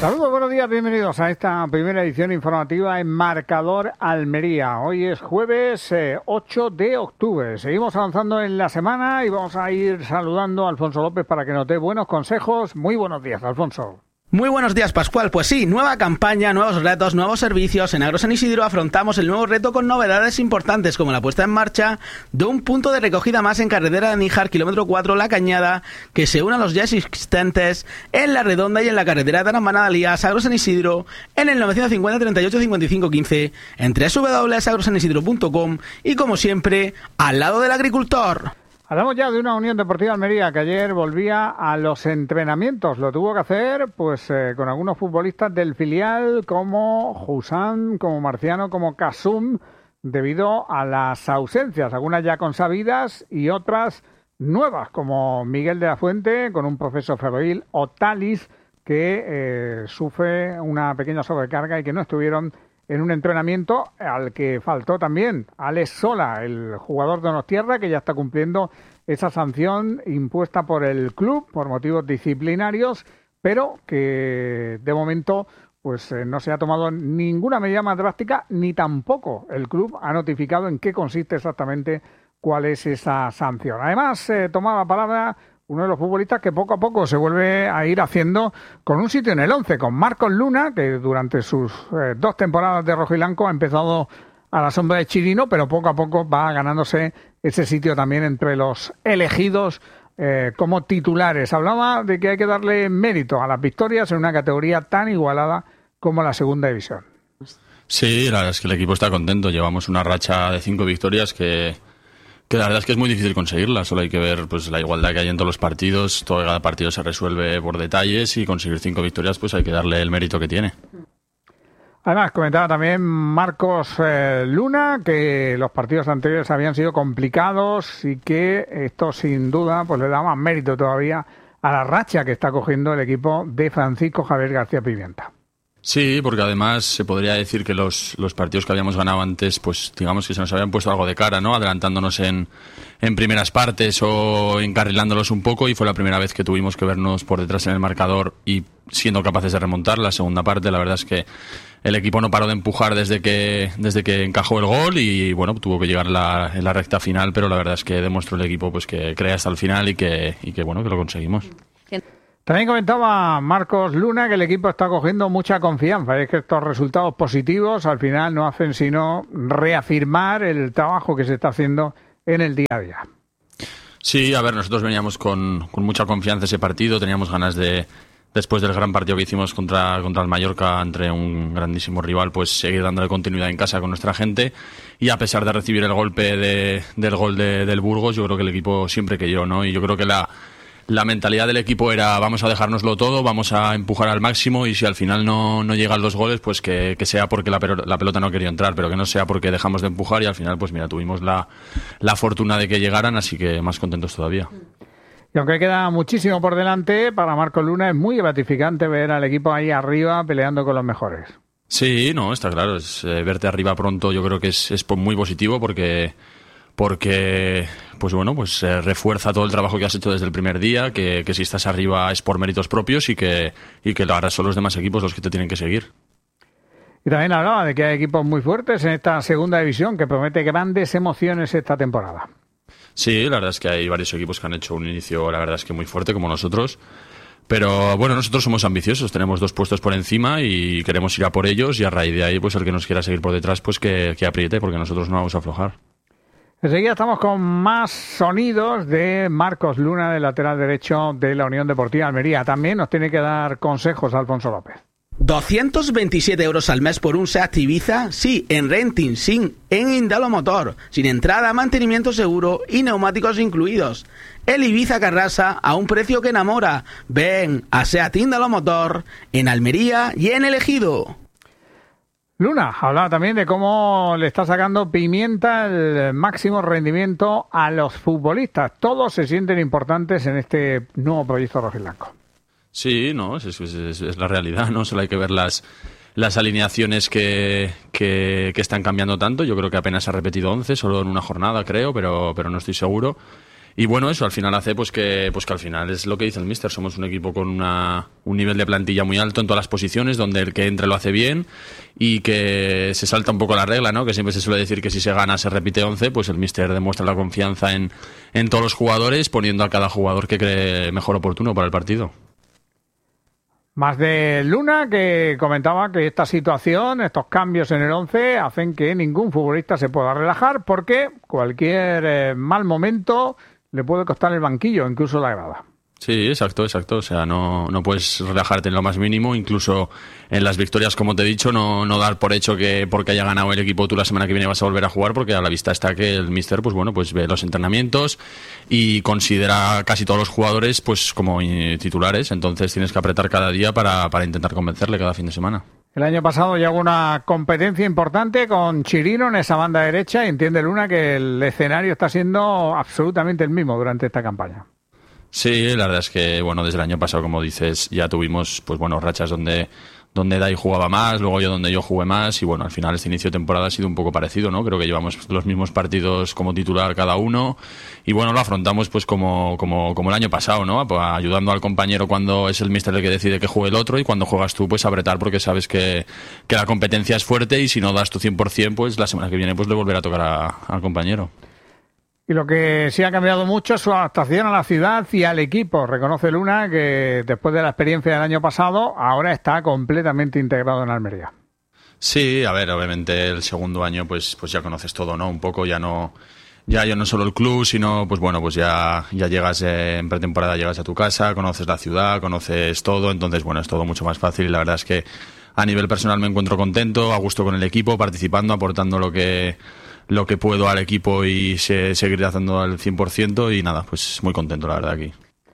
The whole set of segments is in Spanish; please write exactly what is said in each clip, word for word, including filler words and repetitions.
Saludos, buenos días, bienvenidos a esta primera edición informativa en Marcador Almería. Hoy es jueves eh, ocho de octubre. Seguimos avanzando en la semana y vamos a ir saludando a Alfonso López para que nos dé buenos consejos. Muy buenos días, Alfonso. Muy buenos días, Pascual. Pues sí, nueva campaña, nuevos retos, nuevos servicios. En Agro San Isidro afrontamos el nuevo reto con novedades importantes como la puesta en marcha de un punto de recogida más en carretera de Níjar, kilómetro cuatro, La Cañada, que se une a los ya existentes en La Redonda y en la carretera de Arambana Dalías, Agro San Isidro, en el novecientos cincuenta, treinta y ocho, cincuenta y cinco, quince, en doble u doble u doble u punto agrosanisidro punto com y, como siempre, al lado del agricultor. Hablamos ya de una Unión Deportiva Almería que ayer volvía a los entrenamientos. Lo tuvo que hacer pues eh, con algunos futbolistas del filial como Jusán, como Marciano, como Kasum, debido a las ausencias, algunas ya consabidas y otras nuevas, como Miguel de la Fuente con un proceso febril, o Talis, que eh, sufre una pequeña sobrecarga y que no estuvieron en un entrenamiento al que faltó también Alex Sola, el jugador de Donostierra, que ya está cumpliendo esa sanción impuesta por el club por motivos disciplinarios, pero que de momento pues eh, no se ha tomado ninguna medida más drástica, ni tampoco el club ha notificado en qué consiste exactamente cuál es esa sanción. Además, eh, tomaba la palabra uno de los futbolistas que poco a poco se vuelve a ir haciendo con un sitio en el once, con Marcos Luna, que durante sus eh, dos temporadas de rojo y blanco ha empezado a la sombra de Chirino, pero poco a poco va ganándose ese sitio también entre los elegidos eh, como titulares. Hablaba de que hay que darle mérito a las victorias en una categoría tan igualada como la segunda división. Sí, la verdad es que el equipo está contento. Llevamos una racha de cinco victorias que... que la verdad es que es muy difícil conseguirla, solo hay que ver pues la igualdad que hay en todos los partidos, todo cada partido se resuelve por detalles y conseguir cinco victorias pues hay que darle el mérito que tiene. Además, comentaba también Marcos eh, Luna que los partidos anteriores habían sido complicados y que esto sin duda pues le da más mérito todavía a la racha que está cogiendo el equipo de Francisco Javier García Pimienta. Sí, porque además se podría decir que los, los partidos que habíamos ganado antes, pues digamos que se nos habían puesto algo de cara, ¿no? Adelantándonos en, en primeras partes o encarrilándolos un poco, y fue la primera vez que tuvimos que vernos por detrás en el marcador y siendo capaces de remontar. La segunda parte, la verdad es que el equipo no paró de empujar desde que desde que encajó el gol y bueno, tuvo que llegar la, en la recta final, pero la verdad es que demostró el equipo pues que cree hasta el final y que, y que bueno, que lo conseguimos. También comentaba Marcos Luna que el equipo está cogiendo mucha confianza. Es que estos resultados positivos al final no hacen sino reafirmar el trabajo que se está haciendo en el día a día. Sí, a ver, nosotros veníamos con, con mucha confianza ese partido. Teníamos ganas de, después del gran partido que hicimos contra, contra el Mallorca, entre un grandísimo rival, pues seguir dándole continuidad en casa con nuestra gente. Y a pesar de recibir el golpe de, del gol de, del Burgos, yo creo que el equipo siempre creyó, ¿no? Y yo creo que la... La mentalidad del equipo era vamos a dejárnoslo todo, vamos a empujar al máximo y si al final no, no llegan los goles, pues que, que sea porque la, la pelota no quería entrar, pero que no sea porque dejamos de empujar y al final pues mira, tuvimos la, la fortuna de que llegaran, así que más contentos todavía. Y aunque queda muchísimo por delante, para Marcos Luna es muy gratificante ver al equipo ahí arriba peleando con los mejores. Sí, no, está claro, es, eh, verte arriba pronto yo creo que es, es muy positivo porque... porque pues bueno, pues eh, refuerza todo el trabajo que has hecho desde el primer día, que, que si estás arriba es por méritos propios y que, y que ahora son los demás equipos los que te tienen que seguir. Y también hablaba de que hay equipos muy fuertes en esta segunda división que promete grandes emociones esta temporada. Sí, la verdad es que hay varios equipos que han hecho un inicio, la verdad es que muy fuerte como nosotros. Pero bueno, nosotros somos ambiciosos, tenemos dos puestos por encima y queremos ir a por ellos y a raíz de ahí pues el que nos quiera seguir por detrás pues que, que apriete porque nosotros no vamos a aflojar. Enseguida estamos con más sonidos de Marcos Luna, del lateral derecho de la Unión Deportiva Almería. También nos tiene que dar consejos Alfonso López. doscientos veintisiete euros al mes por un SEAT Ibiza, sí, en renting, sin, en Indalo Motor, sin entrada, mantenimiento seguro y neumáticos incluidos. El Ibiza Carrasa a un precio que enamora. Ven a SEAT Indalo Motor en Almería y en El Ejido. Luna hablaba también de cómo le está sacando Pimienta el máximo rendimiento a los futbolistas. Todos se sienten importantes en este nuevo proyecto rojiblanco. Sí, no, es, es, es, es la realidad, ¿no? Solo hay que ver las, las alineaciones que, que, que están cambiando tanto. Yo creo que apenas ha repetido once, solo en una jornada, creo, pero, pero no estoy seguro. Y bueno, eso al final hace pues que pues que al final es lo que dice el míster, somos un equipo con una, un nivel de plantilla muy alto en todas las posiciones, donde el que entre lo hace bien y que se salta un poco la regla, ¿no? Que siempre se suele decir que si se gana se repite once, pues el míster demuestra la confianza en, en todos los jugadores, poniendo a cada jugador que cree mejor oportuno para el partido. Más de Luna, que comentaba que esta situación, estos cambios en el once, hacen que ningún futbolista se pueda relajar, porque cualquier eh, mal momento le puede costar el banquillo, incluso la grada. Sí, exacto, exacto. O sea, no, no puedes relajarte en lo más mínimo, incluso en las victorias, como te he dicho, no, no dar por hecho que porque haya ganado el equipo tú la semana que viene vas a volver a jugar, porque a la vista está que el míster, pues bueno, pues ve los entrenamientos y considera casi todos los jugadores pues como titulares, entonces tienes que apretar cada día para, para intentar convencerle cada fin de semana. El año pasado ya hubo una competencia importante con Chirino en esa banda derecha y entiende Luna que el escenario está siendo absolutamente el mismo durante esta campaña. Sí, la verdad es que, bueno, desde el año pasado, como dices, ya tuvimos, pues bueno, rachas donde, donde Dai jugaba más, luego yo donde yo jugué más, y bueno, al final este inicio de temporada ha sido un poco parecido, ¿no? Creo que llevamos los mismos partidos como titular cada uno, y bueno, lo afrontamos pues como, como, como el año pasado, ¿no? Pues ayudando al compañero cuando es el míster el que decide que juegue el otro, y cuando juegas tú, pues apretar, porque sabes que, que la competencia es fuerte, y si no das tu cien por ciento, pues la semana que viene pues le volverá a tocar a, al compañero. Y lo que sí ha cambiado mucho es su adaptación a la ciudad y al equipo. Reconoce Luna que después de la experiencia del año pasado, ahora está completamente integrado en Almería. Sí, a ver, obviamente el segundo año pues, pues ya conoces todo, ¿no? Un poco ya no... Ya, ya no solo el club, sino, pues bueno, pues ya, ya llegas eh, en pretemporada, llegas a tu casa, conoces la ciudad, conoces todo, entonces, bueno, es todo mucho más fácil y la verdad es que a nivel personal me encuentro contento, a gusto con el equipo, participando, aportando lo que, lo que puedo al equipo y se, seguir haciendo al cien por ciento y nada, pues muy contento, la verdad, aquí.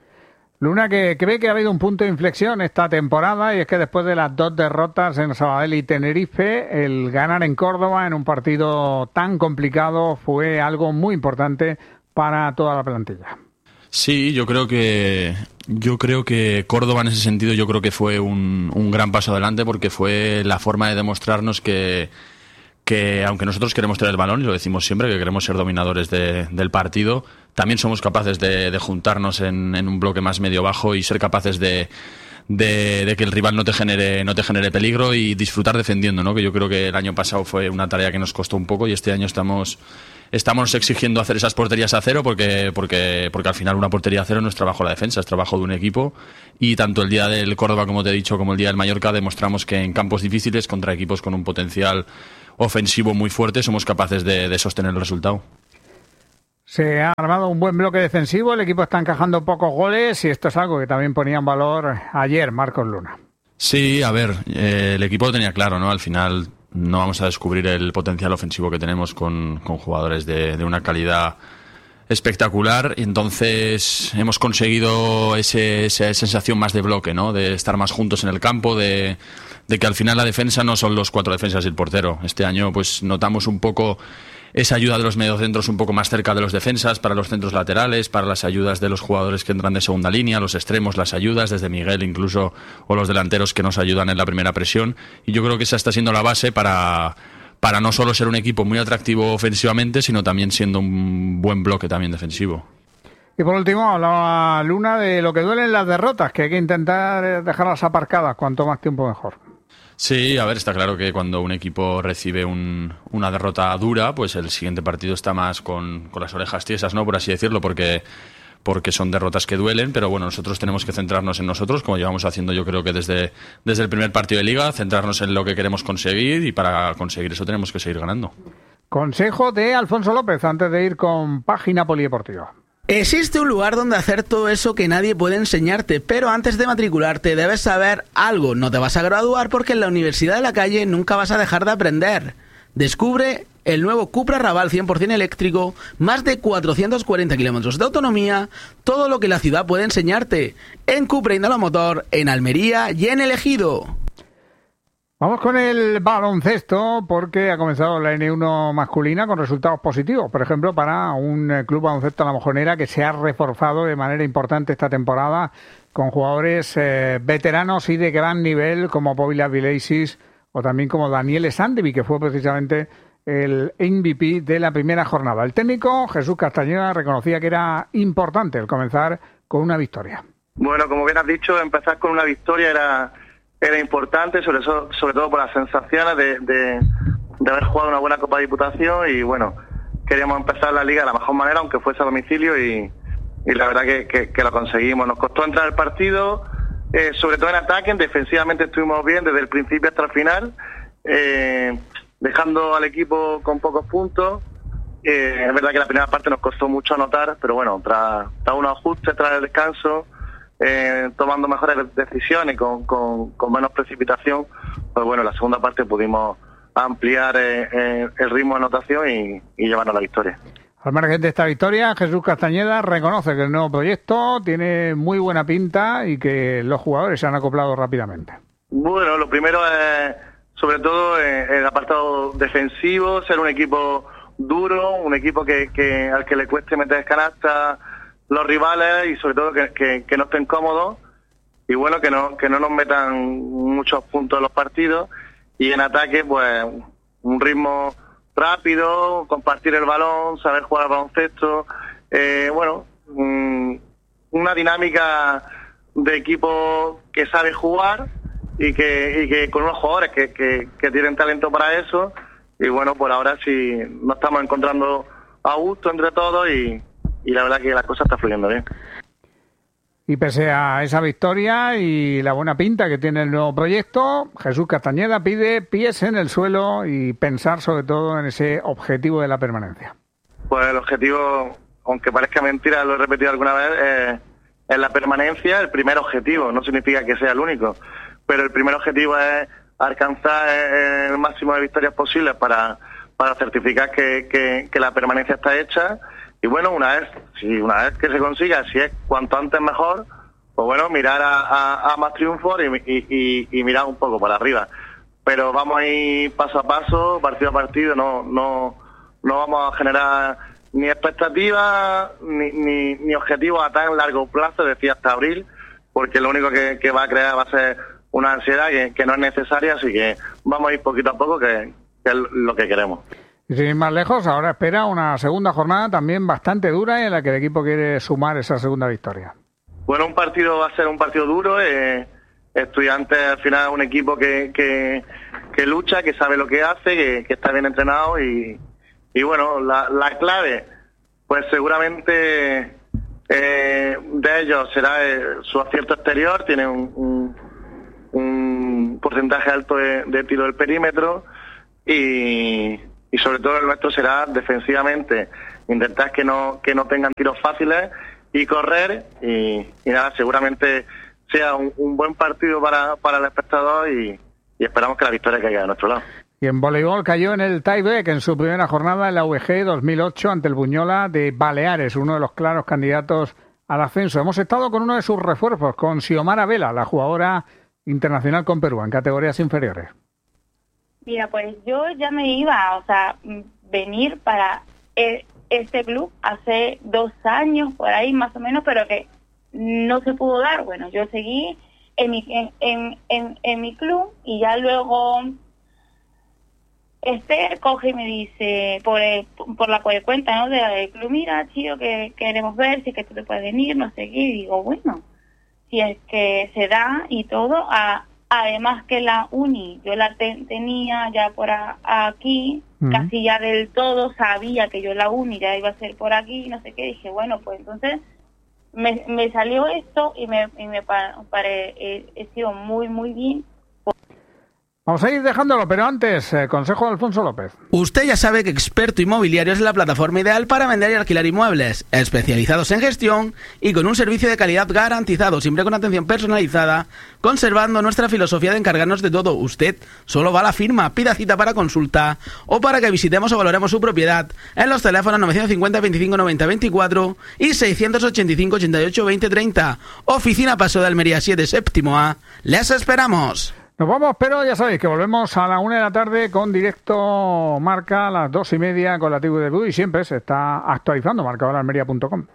Luna, que cree que ha habido un punto de inflexión esta temporada y es que después de las dos derrotas en Sabadell y Tenerife, el ganar en Córdoba en un partido tan complicado fue algo muy importante para toda la plantilla. Sí, yo creo que yo creo que Córdoba en ese sentido yo creo que fue un, un gran paso adelante porque fue la forma de demostrarnos que que aunque nosotros queremos tener el balón, y lo decimos siempre, que queremos ser dominadores de, del partido, también somos capaces de, de juntarnos en, en un bloque más medio-bajo y ser capaces de, de, de que el rival no te genere no te genere peligro y disfrutar defendiendo, ¿no? Que yo creo que el año pasado fue una tarea que nos costó un poco y este año estamos estamos exigiendo hacer esas porterías a cero porque porque porque al final una portería a cero no es trabajo de la defensa, es trabajo de un equipo y tanto el día del Córdoba, como te he dicho, como el día del Mallorca demostramos que en campos difíciles contra equipos con un potencial ofensivo muy fuerte somos capaces de, de sostener el resultado. Se ha armado un buen bloque defensivo, el equipo está encajando pocos goles y esto es algo que también ponía en valor ayer Marcos Luna. Sí, a ver, eh, el equipo lo tenía claro, ¿no? Al final no vamos a descubrir el potencial ofensivo que tenemos con, con jugadores de, de una calidad espectacular y entonces hemos conseguido ese, esa sensación más de bloque, ¿no? De estar más juntos en el campo, de, de que al final la defensa no son los cuatro defensas y el portero. Este año pues notamos un poco esa ayuda de los mediocentros un poco más cerca de los defensas, para los centros laterales, para las ayudas de los jugadores que entran de segunda línea, los extremos, las ayudas, desde Miguel incluso, o los delanteros que nos ayudan en la primera presión. Y yo creo que esa está siendo la base para, para no solo ser un equipo muy atractivo ofensivamente, sino también siendo un buen bloque también defensivo. Y por último, hablaba Luna de lo que duelen las derrotas, que hay que intentar dejarlas aparcadas, cuanto más tiempo mejor. Sí, a ver, está claro que cuando un equipo recibe un, una derrota dura, pues el siguiente partido está más con, con las orejas tiesas, ¿no? Por así decirlo, porque, porque son derrotas que duelen, pero bueno, nosotros tenemos que centrarnos en nosotros, como llevamos haciendo yo creo que desde, desde el primer partido de Liga, centrarnos en lo que queremos conseguir y para conseguir eso tenemos que seguir ganando. Consejo de Alfonso López antes de ir con Página Polideportiva. Existe un lugar donde hacer todo eso que nadie puede enseñarte, pero antes de matricularte debes saber algo. No te vas a graduar porque en la Universidad de la Calle nunca vas a dejar de aprender. Descubre el nuevo Cupra Raval cien por ciento eléctrico, más de cuatrocientos cuarenta kilómetros de autonomía, todo lo que la ciudad puede enseñarte. En Cupra Indalo Motor, en Almería y en El Ejido. Vamos con el baloncesto porque ha comenzado la ene uno masculina con resultados positivos. Por ejemplo, para un club baloncesto La Mojonera que se ha reforzado de manera importante esta temporada con jugadores eh, veteranos y de gran nivel como Povila Vileisis o también como Daniel Sandevi, que fue precisamente el M V P de la primera jornada. El técnico Jesús Castañeda reconocía que era importante el comenzar con una victoria. Bueno, como bien has dicho, empezar con una victoria era, era importante, sobre, so, sobre todo por las sensaciones de, de, de haber jugado una buena Copa de Diputación y bueno, queríamos empezar la Liga de la mejor manera, aunque fuese a domicilio y, y la verdad que, que, que lo conseguimos. Nos costó entrar al partido, eh, sobre todo en ataque, defensivamente estuvimos bien desde el principio hasta el final, eh, dejando al equipo con pocos puntos. Eh, es verdad que la primera parte nos costó mucho anotar, pero bueno, tras, tras unos ajustes, tras el descanso, eh, tomando mejores decisiones con, con, con menos precipitación, pues bueno, la segunda parte pudimos ampliar eh, eh, el ritmo de anotación y, y llevarnos la victoria. Al margen de esta victoria, Jesús Castañeda reconoce que el nuevo proyecto tiene muy buena pinta y que los jugadores se han acoplado rápidamente. Bueno, lo primero es, sobre todo, eh, el apartado defensivo, ser un equipo duro, un equipo que, que al que le cueste meter canasta los rivales y sobre todo que, que, que no estén cómodos y bueno, que no, que no nos metan muchos puntos en los partidos. Y en ataque, pues, un ritmo rápido, compartir el balón, saber jugar al baloncesto, eh, bueno, um, una dinámica de equipo que sabe jugar y que, y que con unos jugadores que, que, que tienen talento para eso. Y bueno, por ahora sí nos estamos encontrando a gusto entre todos y, y la verdad que la cosa está fluyendo bien. Y pese a esa victoria y la buena pinta que tiene el nuevo proyecto, Jesús Castañeda pide pies en el suelo y pensar sobre todo en ese objetivo de la permanencia. Pues el objetivo, aunque parezca mentira, lo he repetido alguna vez, eh, es la permanencia, el primer objetivo. No significa que sea el único, pero el primer objetivo es alcanzar el máximo de victorias posibles para, para certificar que, que, que la permanencia está hecha. Y bueno, una vez, si una vez que se consiga, si es cuanto antes mejor, pues bueno, mirar a, a, a más triunfos y, y, y, y mirar un poco para arriba. Pero vamos a ir paso a paso, partido a partido, no, no, no vamos a generar ni expectativas ni, ni, ni objetivos a tan largo plazo, decía hasta abril, porque lo único que, que va a crear va a ser una ansiedad que, que no es necesaria, así que vamos a ir poquito a poco, que, que es lo que queremos. Y sin ir más lejos, ahora espera una segunda jornada también bastante dura en la que el equipo quiere sumar esa segunda victoria. Bueno, un partido va a ser un partido duro. Eh, Estudiantes al final es un equipo que, que, que lucha, que sabe lo que hace, que, que está bien entrenado y, y bueno, la, la clave, pues seguramente eh, de ellos será eh, su acierto exterior. Tiene un, un, un porcentaje alto de, de tiro del perímetro y y sobre todo el nuestro será defensivamente intentar que no que no tengan tiros fáciles y correr y, y nada, seguramente sea un, un buen partido para, para el espectador y, y esperamos que la victoria caiga de nuestro lado. Y en voleibol cayó en el tie-break en su primera jornada en la U E G dos mil ocho ante el Buñola de Baleares, uno de los claros candidatos al ascenso. Hemos estado con uno de sus refuerzos, con Xiomara Vela, la jugadora internacional con Perú en categorías inferiores. Mira, pues yo ya me iba, o sea, venir para este club hace dos años, por ahí más o menos, pero que no se pudo dar. Bueno, yo seguí en mi, en, en, en, en mi club y ya luego Esther coge y me dice, por el, por la cuenta, ¿no?, del club, mira, tío, que queremos ver si es que tú te puedes venir, no sé qué, y digo, bueno, si es que se da y todo, a además que la uni yo la te, tenía ya por a, aquí, uh-huh. casi ya del todo, sabía que yo la uni ya iba a ser por aquí, no sé qué, dije, bueno, pues entonces me, me salió esto y me, y me paré, he, he sido muy, muy bien. Vamos a ir dejándolo, pero antes, eh, consejo de Alfonso López. Usted ya sabe que Experto Inmobiliario es la plataforma ideal para vender y alquilar inmuebles, especializados en gestión y con un servicio de calidad garantizado, siempre con atención personalizada, conservando nuestra filosofía de encargarnos de todo. Usted solo va a la firma, pida cita para consulta o para que visitemos o valoremos su propiedad en los teléfonos novecientos cincuenta, veinticinco, noventa, veinticuatro y seiscientos ochenta y cinco, ochenta y ocho, veinte, treinta. Oficina Paso de Almería siete, séptimo A. ¡Les esperamos! Nos vamos, pero ya sabéis que volvemos a la una de la tarde con directo Marca, a las dos y media con la tribu de Blue, y siempre se está actualizando marcador almería punto com.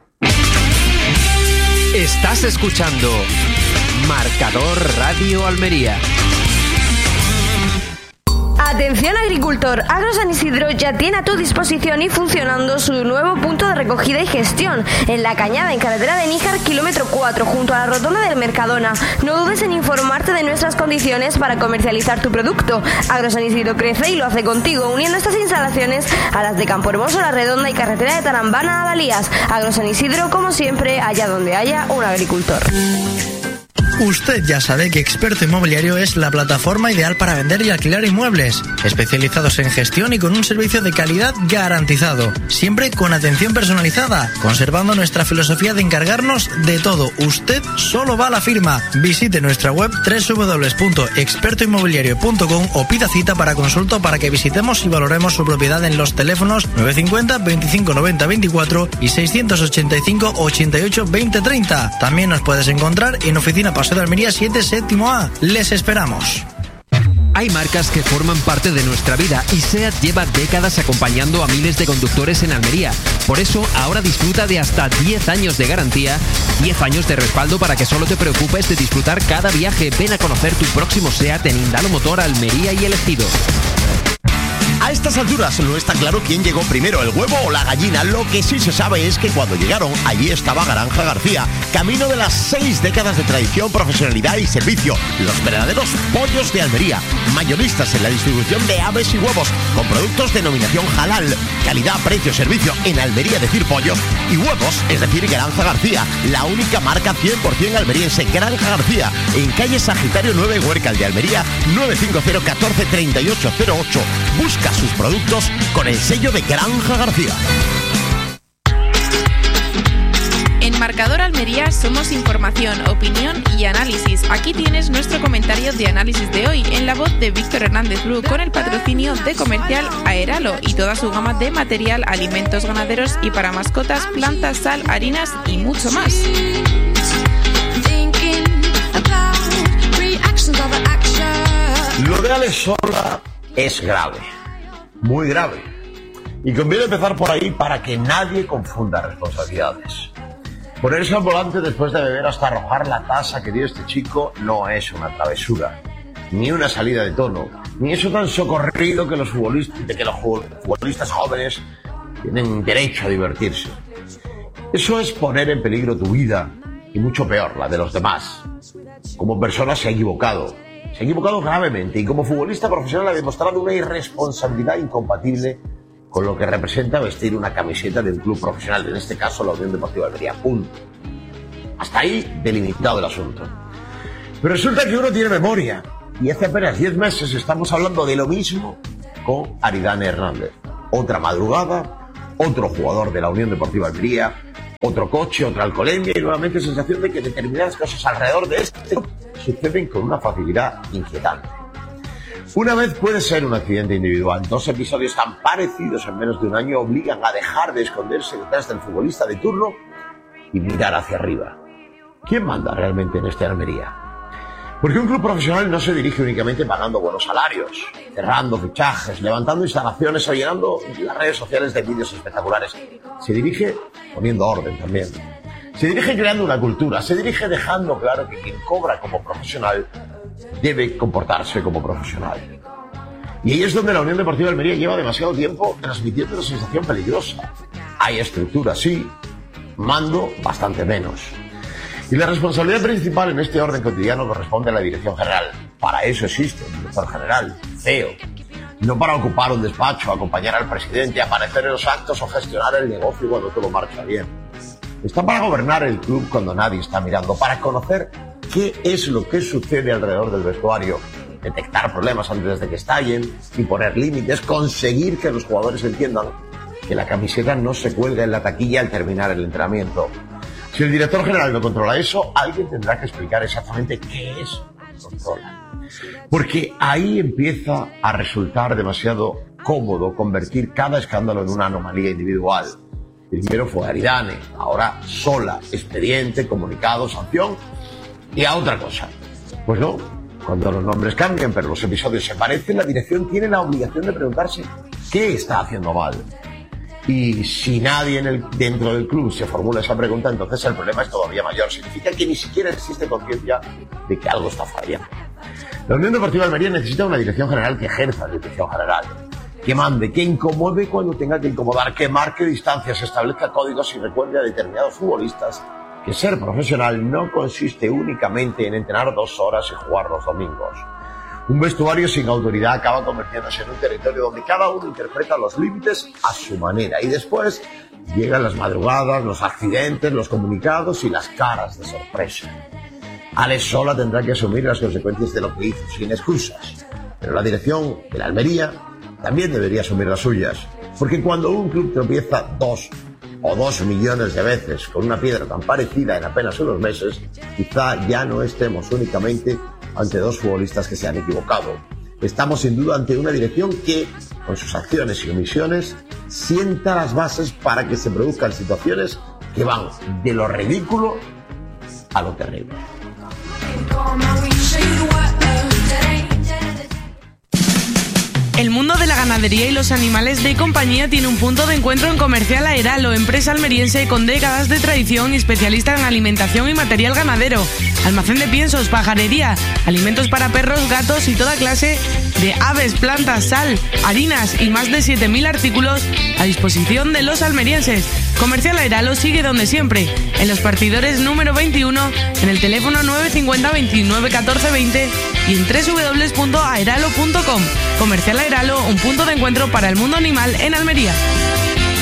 Estás escuchando Marcador Radio Almería. Atención agricultor, Agro San Isidro ya tiene a tu disposición y funcionando su nuevo punto de recogida y gestión en La Cañada, en carretera de Níjar, kilómetro cuatro, junto a la rotonda del Mercadona. No dudes en informarte de nuestras condiciones para comercializar tu producto. Agro San Isidro crece y lo hace contigo, uniendo estas instalaciones a las de Campo Hermoso, La Redonda y carretera de Tarambana a Dalías. Agro San Isidro, como siempre, allá donde haya un agricultor. Usted ya sabe que Experto Inmobiliario es la plataforma ideal para vender y alquilar inmuebles, especializados en gestión y con un servicio de calidad garantizado, siempre con atención personalizada, conservando nuestra filosofía de encargarnos de todo. Usted solo va a la firma. Visite nuestra web doble u doble u doble u punto experto inmobiliario punto com o pida cita para consulta para que visitemos y valoremos su propiedad en los teléfonos nueve cinco cero, veinticinco noventa veinticuatro y seiscientos ochenta y cinco, ochenta y ocho, veinte treinta. También nos puedes encontrar en Oficina Paseo de Almería siete, séptimo A. Les esperamos. Hay marcas que forman parte de nuestra vida y SEAT lleva décadas acompañando a miles de conductores en Almería. Por eso, ahora disfruta de hasta diez años de garantía, diez años de respaldo para que solo te preocupes de disfrutar cada viaje. Ven a conocer tu próximo SEAT en Indalo Motor, Almería y El Ejido. A estas alturas no está claro quién llegó primero, el huevo o la gallina. Lo que sí se sabe es que cuando llegaron, allí estaba Granja García, camino de las seis décadas de tradición, profesionalidad y servicio. Los verdaderos pollos de Almería, mayoristas en la distribución de aves y huevos, con productos denominación halal, calidad, precio, servicio. En Almería decir pollos y huevos, es decir, Granja García, la única marca cien por ciento almeriense. Granja García, en calle Sagitario nueve, Huércal de Almería, nueve cinco cero, catorce, treinta y ocho cero ocho. Busca sus productos con el sello de Granja García. En Marcador Almería somos información, opinión y análisis. Aquí tienes nuestro comentario de análisis de hoy en la voz de Víctor Hernández Bru, con el patrocinio de Comercial Aeralo y toda su gama de material, alimentos ganaderos y para mascotas, plantas, sal, harinas y mucho más. Lo de Alex Sola es grave, muy grave. Y conviene empezar por ahí para que nadie confunda responsabilidades. Ponerse al volante después de beber hasta arrojar la taza que dio este chico no es una travesura, ni una salida de tono, ni eso tan socorrido que los futbolistas, de que los futbolistas jóvenes tienen derecho a divertirse. Eso es poner en peligro tu vida y mucho peor, la de los demás. Como persona se ha equivocado. Se ha equivocado gravemente y como futbolista profesional ha demostrado una irresponsabilidad incompatible con lo que representa vestir una camiseta de un club profesional, en este caso la Unión Deportiva Almería. Punto. Hasta ahí delimitado el asunto. Pero resulta que uno tiene memoria y hace apenas diez meses estamos hablando de lo mismo con Aridane Hernández. Otra madrugada, otro jugador de la Unión Deportiva Almería, otro coche, otra alcoholemia y nuevamente sensación de que determinadas cosas alrededor de este suceden con una facilidad inquietante. Una vez puede ser un accidente individual, dos episodios tan parecidos en menos de un año obligan a dejar de esconderse detrás del futbolista de turno y mirar hacia arriba. ¿Quién manda realmente en este Almería? Porque un club profesional no se dirige únicamente pagando buenos salarios, cerrando fichajes, levantando instalaciones o llenando las redes sociales de vídeos espectaculares. Se dirige poniendo orden también. Se dirige creando una cultura, se dirige dejando claro que quien cobra como profesional debe comportarse como profesional. Y ahí es donde la Unión Deportiva Almería lleva demasiado tiempo transmitiendo una sensación peligrosa. Hay estructura, sí, mando bastante menos. Y la responsabilidad principal en este orden cotidiano corresponde a la dirección general. Para eso existe el director general, C E O. No para ocupar un despacho, acompañar al presidente, aparecer en los actos o gestionar el negocio cuando todo marcha bien. Está para gobernar el club cuando nadie está mirando, para conocer qué es lo que sucede alrededor del vestuario, detectar problemas antes de que estallen, imponer límites, conseguir que los jugadores entiendan que la camiseta no se cuelga en la taquilla al terminar el entrenamiento. Si el director general no controla eso, alguien tendrá que explicar exactamente qué es lo que controla. Porque ahí empieza a resultar demasiado cómodo convertir cada escándalo en una anomalía individual. Primero fue Aridane, ahora Sola, expediente, comunicado, sanción y a otra cosa. Pues no, cuando los nombres cambian pero los episodios se parecen, la dirección tiene la obligación de preguntarse qué está haciendo mal. Y si nadie en el, dentro del club se formula esa pregunta, entonces el problema es todavía mayor. Significa que ni siquiera existe conciencia de que algo está fallando. La Unión Deportiva Almería necesita una dirección general que ejerza la dirección general, que mande, que incomode cuando tenga que incomodar, que marque distancias, establezca códigos y recuerde a determinados futbolistas que ser profesional no consiste únicamente en entrenar dos horas y jugar los domingos. Un vestuario sin autoridad acaba convirtiéndose en un territorio donde cada uno interpreta los límites a su manera y después llegan las madrugadas, los accidentes, los comunicados y las caras de sorpresa. Alex Sola tendrá que asumir las consecuencias de lo que hizo, sin excusas, pero la dirección de la Almería también debería asumir las suyas, porque cuando un club tropieza dos o dos millones de veces con una piedra tan parecida en apenas unos meses, quizá ya no estemos únicamente ante dos futbolistas que se han equivocado. Estamos sin duda ante una dirección que, con sus acciones y omisiones, sienta las bases para que se produzcan situaciones que van de lo ridículo a lo terrible. El mundo de la ganadería y los animales de compañía tiene un punto de encuentro en Comercial Aeralo, empresa almeriense con décadas de tradición y especialista en alimentación y material ganadero. Almacén de piensos, pajarería, alimentos para perros, gatos y toda clase de aves, plantas, sal, harinas y más de siete mil artículos a disposición de los almerienses. Comercial Aeralo sigue donde siempre, en los partidores número veintiuno, en el teléfono nueve cincuenta veintinueve catorce veinte y en doble u doble u doble u punto aeralo punto com. Comercial Aeralo, un punto de encuentro para el mundo animal en Almería.